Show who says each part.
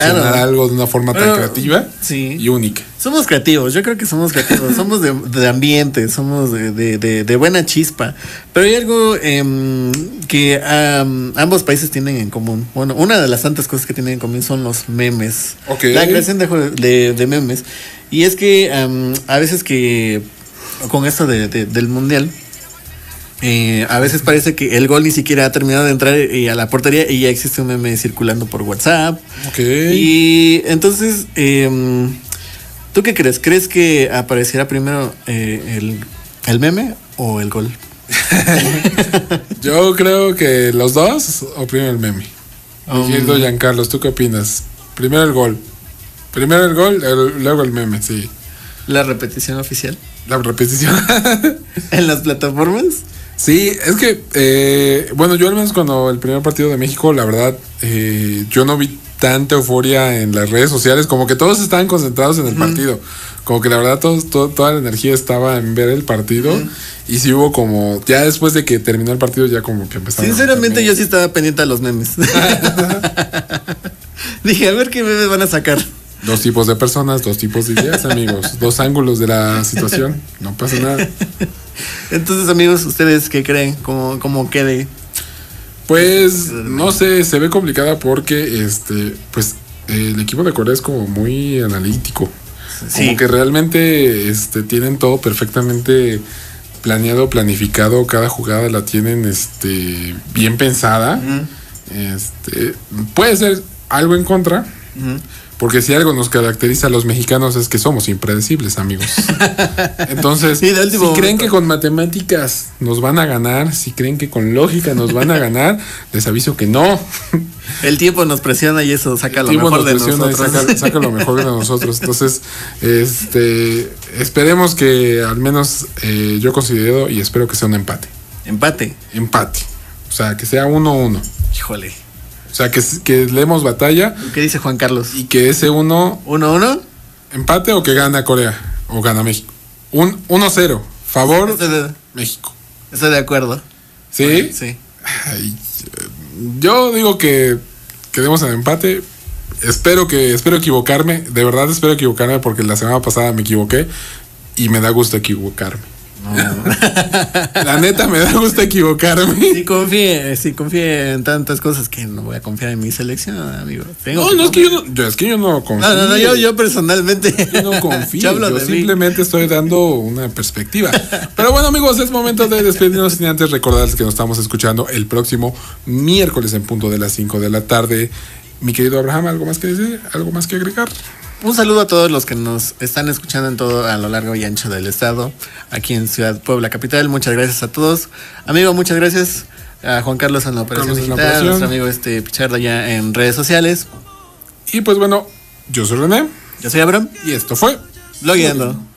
Speaker 1: algo de una forma tan creativa y única.
Speaker 2: Somos creativos, yo creo que somos creativos, somos de ambiente, somos de buena chispa. Pero hay algo que ambos países tienen en común. Bueno, una de las tantas cosas que tienen en común son los memes.
Speaker 1: Okay.
Speaker 2: La creación de memes. Y es que a veces que con esto del mundial, a veces parece que el gol ni siquiera ha terminado de entrar a la portería y ya existe un meme circulando por WhatsApp.
Speaker 1: Okay.
Speaker 2: Y entonces, ¿tú qué crees? ¿Crees que aparecerá primero el meme o el gol?
Speaker 1: Yo creo que los dos o primero el meme. Querido Giancarlos, ¿tú qué opinas? Primero el gol, luego el meme, sí.
Speaker 2: ¿La repetición oficial?
Speaker 1: La repetición.
Speaker 2: ¿En las plataformas?
Speaker 1: Sí, es que, bueno, yo al menos cuando el primer partido de México, la verdad, yo no vi tanta euforia en las redes sociales, como que todos estaban concentrados en el partido, como que la verdad toda la energía estaba en ver el partido, y sí hubo como, ya después de que terminó el partido ya como que empezaron.
Speaker 2: Sinceramente yo sí estaba pendiente a los memes. Dije, a ver qué memes van a sacar.
Speaker 1: Dos tipos de personas, dos tipos de ideas, amigos, dos ángulos de la situación, no pasa nada.
Speaker 2: Entonces, amigos, ¿ustedes qué creen? ¿Cómo quede?
Speaker 1: Pues, no sé, se ve complicada porque, pues, el equipo de Corea es como muy analítico. Sí. Como que realmente, tienen todo perfectamente planeado, planificado, cada jugada la tienen, bien pensada. Puede ser algo en contra, porque si algo nos caracteriza a los mexicanos es que somos impredecibles, amigos. Entonces, si creen que con matemáticas nos van a ganar, si creen que con lógica nos van a ganar, les aviso que no.
Speaker 2: El tiempo nos presiona y eso saca lo mejor de nosotros.
Speaker 1: Saca lo mejor de nosotros. Entonces, esperemos que al menos yo considero y espero que sea un empate.
Speaker 2: ¿Empate?
Speaker 1: Empate. O sea, que sea 1-1.
Speaker 2: Híjole.
Speaker 1: O sea, que le demos batalla.
Speaker 2: ¿Qué dice Juan Carlos?
Speaker 1: Y que ese
Speaker 2: 1-1.
Speaker 1: Empate o que gana Corea o gana México. 1-0. Favor México.
Speaker 2: Estoy de acuerdo.
Speaker 1: ¿Sí?
Speaker 2: Bueno, sí.
Speaker 1: Ay, yo digo que quedemos en empate. Espero equivocarme. De verdad espero equivocarme porque la semana pasada me equivoqué. Y me da gusto equivocarme. No. La neta me da gusto equivocarme.
Speaker 2: Si confíe en tantas cosas que no voy a confiar en mi selección, amigo.
Speaker 1: Es que yo no confío.
Speaker 2: No, yo personalmente.
Speaker 1: Yo no confío. Yo simplemente estoy dando una perspectiva. Pero bueno, amigos, es momento de despedirnos sin antes recordarles que nos estamos escuchando el próximo miércoles en punto de las 5 de la tarde. Mi querido Abraham, ¿algo más que decir? ¿Algo más que agregar?
Speaker 2: Un saludo a todos los que nos están escuchando en todo a lo largo y ancho del estado, aquí en Ciudad Puebla capital. Muchas gracias a todos. Amigo, muchas gracias a Juan Carlos en la operación digital, a nuestro amigo Pichardo ya en redes sociales.
Speaker 1: Y pues bueno, yo soy René.
Speaker 2: Yo soy Abraham.
Speaker 1: Y esto fue
Speaker 2: Blogueando.